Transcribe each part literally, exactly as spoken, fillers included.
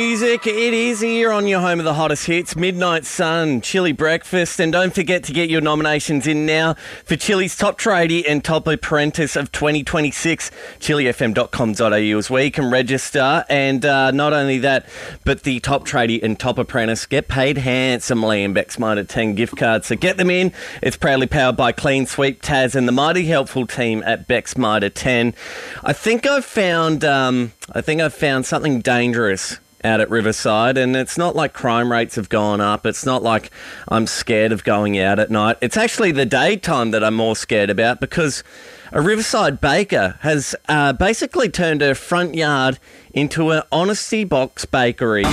Music, it is here on your home of the hottest hits, Midnight Sun, Chili Breakfast, and don't forget to get your nominations in now for Chili's Top Tradie and Top Apprentice of twenty twenty-six. chili f m dot com dot a u is where you can register, and uh, not only that, but the Top Tradie and Top Apprentice get paid handsomely in Beck's Mitre ten gift cards, so get them in. It's proudly powered by Clean Sweep, Taz, and the mighty helpful team at Beck's Mitre ten. I think I've found, um, I think I've found something dangerous out at Riverside, and it's not like crime rates have gone up. It's not like I'm scared of going out at night. It's actually the daytime that I'm more scared about, because a Riverside baker has uh, basically turned her front yard into an honesty box bakery.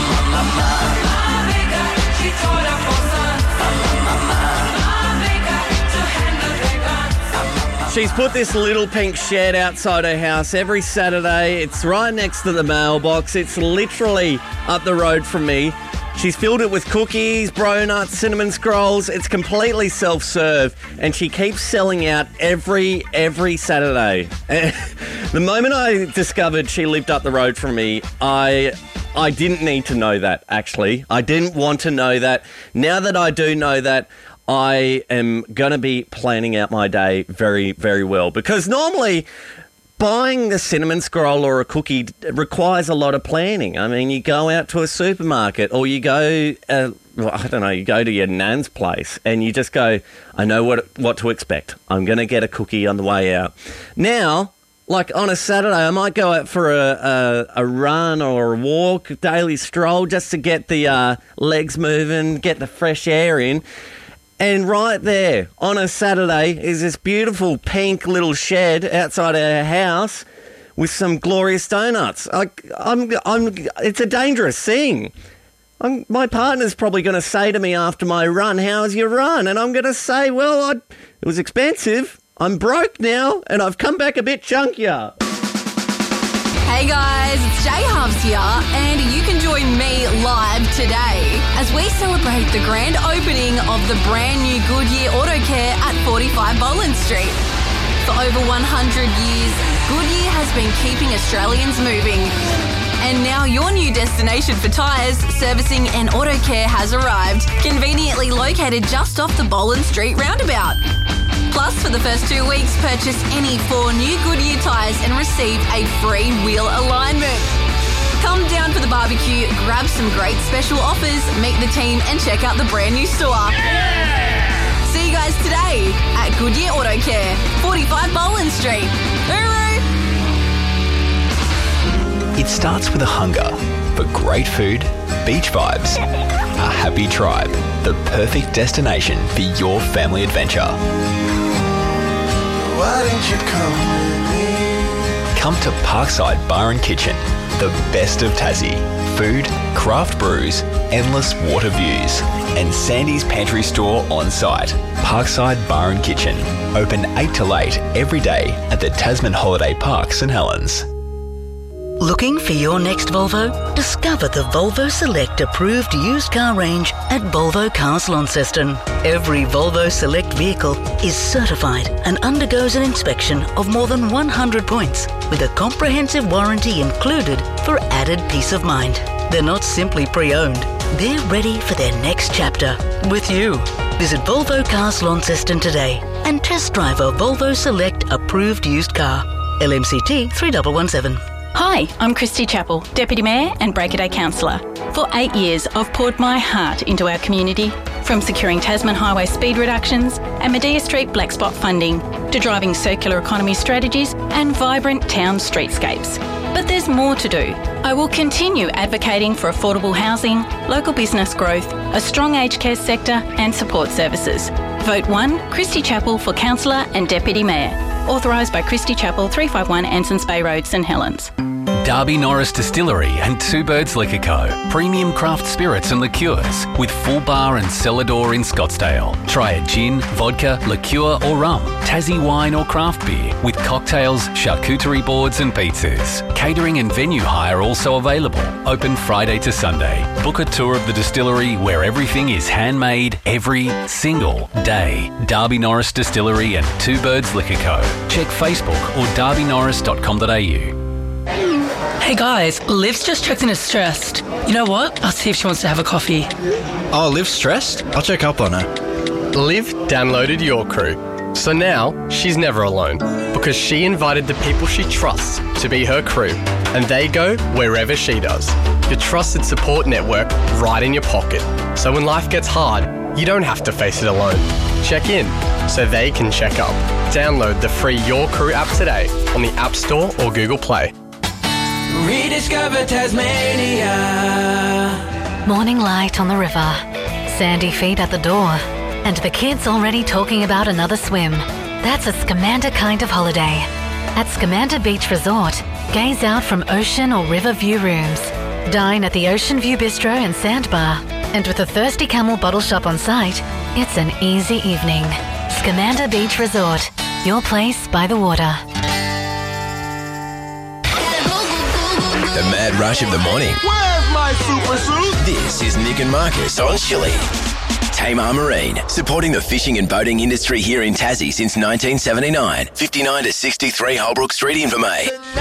She's put this little pink shed outside her house every Saturday. It's right next to the mailbox. It's literally up the road from me. She's filled it with cookies, bro nuts, cinnamon scrolls. It's completely self-serve, and she keeps selling out every every Saturday. The moment I discovered she lived up the road from me, I I didn't need to know that, actually. I didn't want to know that. Now that I do know that, I am going to be planning out my day very, very well, because normally buying the cinnamon scroll or a cookie requires a lot of planning. I mean, you go out to a supermarket, or you go, uh, well, I don't know, you go to your nan's place and you just go, I know what what to expect. I'm going to get a cookie on the way out. Now, like on a Saturday, I might go out for a, a, a run or a walk, a daily stroll, just to get the uh, legs moving, get the fresh air in. And right there on a Saturday is this beautiful pink little shed outside our house with some glorious donuts. I, I'm, I'm, it's a dangerous thing. I'm, my partner's probably going to say to me after my run, "How's your run?" And I'm going to say, well, I, it was expensive. I'm broke now, and I've come back a bit chunkier. Hey guys, it's Jay Hubs here, and you can join me live today as we celebrate the grand opening of the brand new Goodyear Auto Care at forty-five Boland Street. For over one hundred years, Goodyear has been keeping Australians moving. And now your new destination for tyres, servicing and auto care has arrived, conveniently located just off the Boland Street roundabout. Plus, for the first two weeks, purchase any four new Goodyear tyres and receive a free wheel alignment. Come down for the barbecue, grab some great special offers, meet the team and check out the brand new store. Yeah! See you guys today at Goodyear Auto Care, forty-five Boland Street. Hooroo! It starts with a hunger for great food, beach vibes, a happy tribe, the perfect destination for your family adventure. Why didn't you come with me? Come to Parkside Bar and Kitchen, the best of Tassie. Food, craft brews, endless water views, and Sandy's Pantry Store on site. Parkside Bar and Kitchen, open eight till eight every day at the Tasman Holiday Park, St Helens. Looking for your next Volvo? Discover the Volvo Select approved used car range at Volvo Cars Launceston. Every Volvo Select vehicle is certified and undergoes an inspection of more than one hundred points, with a comprehensive warranty included for added peace of mind. They're not simply pre-owned, they're ready for their next chapter with you. Visit Volvo Cars Launceston today and test drive a Volvo Select approved used car. L M C T three one one seven. Hi, I'm Christy Chappell, Deputy Mayor and Break a Day Councillor. For eight years, I've poured my heart into our community, from securing Tasman Highway speed reductions and Medea Street black spot funding to driving circular economy strategies and vibrant town streetscapes. But there's more to do. I will continue advocating for affordable housing, local business growth, a strong aged care sector and support services. Vote one, Christy Chappell for Councillor and Deputy Mayor. Authorised by Christy Chappell, three fifty-one Ansons Bay Road, St Helens. Darby Norris Distillery and Two Birds Liquor Co. Premium craft spirits and liqueurs with full bar and cellar door in Scottsdale. Try a gin, vodka, liqueur or rum, Tassie wine or craft beer with cocktails, charcuterie boards and pizzas. Catering and venue hire also available. Open Friday to Sunday. Book a tour of the distillery where everything is handmade every single day. Darby Norris Distillery and Two Birds Liquor Co. Check Facebook or darby norris dot com dot a u. Hey guys, Liv's just checked in as stressed. You know what? I'll see if she wants to have a coffee. Oh, Liv's stressed? I'll check up on her. Liv downloaded Your Crew. So now she's never alone because she invited the people she trusts to be her crew and they go wherever she does. Your trusted support network right in your pocket. So when life gets hard, you don't have to face it alone. Check in so they can check up. Download the free Your Crew app today on the App Store or Google Play. Rediscover Tasmania. Morning light on the river, sandy feet at the door, and the kids already talking about another swim. That's a Scamander kind of holiday. At Scamander Beach Resort, gaze out from ocean or river view rooms. Dine at the Ocean View Bistro and Sandbar. And with a Thirsty Camel bottle shop on site, it's an easy evening. Scamander Beach Resort, your place by the water. The mad rush of the morning. Where's my super suit? This is Nick and Marcus on Chili. Tamar Marine, supporting the fishing and boating industry here in Tassie since nineteen seventy-nine. fifty-nine to sixty-three Holbrook Street, Invermay.